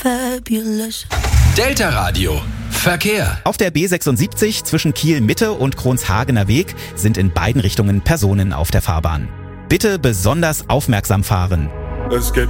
fabulous. Delta Radio. Verkehr. Auf der B76 zwischen Kiel-Mitte und Kronshagener Weg sind in beiden Richtungen Personen auf der Fahrbahn. Bitte besonders aufmerksam fahren. Let's get